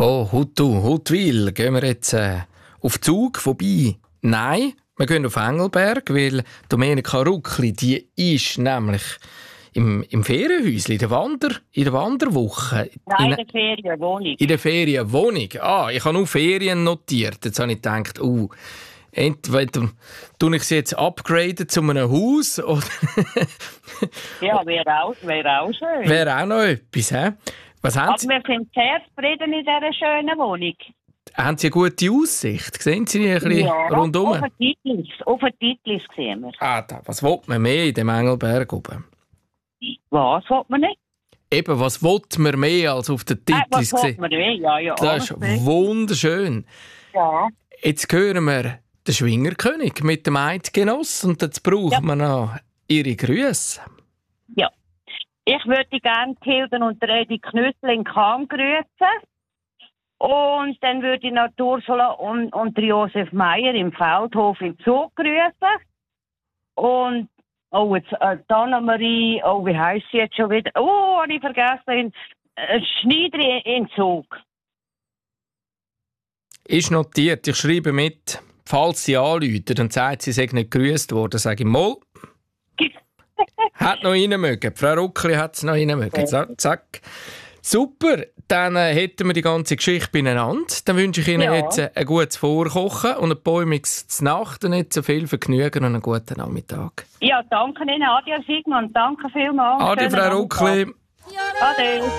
Von Huttwil gehen wir jetzt auf Zug vorbei. Nein, wir gehen auf Engelberg, weil Domenica Ruckli, die ist nämlich im Ferienhäuschen, in der Wanderwoche. Nein, in der Ferienwohnung. In der Ferienwohnung. Ich habe nur Ferien notiert. Jetzt habe ich gedacht, entweder tue ich sie jetzt upgraden zu einem Haus oder... Ja, wäre auch schön. Wäre auch noch etwas, hä? Was haben Sie? Aber wir sind sehr zufrieden in dieser schönen Wohnung. Haben Sie eine gute Aussicht? Sehen Sie ein bisschen rundum? Auf den Titlis sehen wir. Was will man mehr in dem Engelberg oben? Was will man nicht? Eben, was will man mehr als auf den Titlis sehen? Was will man mehr? Ja. Das ist wunderschön. Ja. Jetzt hören wir den Schwingerkönig mit dem Eidgenoss und jetzt brauchen wir noch Ihre Grüße. Ja. Ich würde gerne Hilden und Redi Knüssel in Cham grüßen. Und dann würde ich noch Ursula und Josef Meier im Feldhof in Zug grüßen. Und, jetzt Dana-Marie, wie heisst sie jetzt schon wieder? Habe ich vergessen, Schneider in Zug. Ist notiert, ich schreibe mit. Falls sie anrufen und sagt, sie sei nicht gegrüßt worden, sage ich mal. Hat noch rein mögen. Frau Ruckli hat es noch rein mögen. Zack. Super, dann hätten wir die ganze Geschichte beieinander. Dann wünsche ich Ihnen jetzt ein gutes Vorkochen und ein bäumiges Nacht und nicht so viel Vergnügen und einen guten Nachmittag. Ja, danke Ihnen. Adi Sigmund, danke vielmals. Adi, Frau Ruckli. Ade.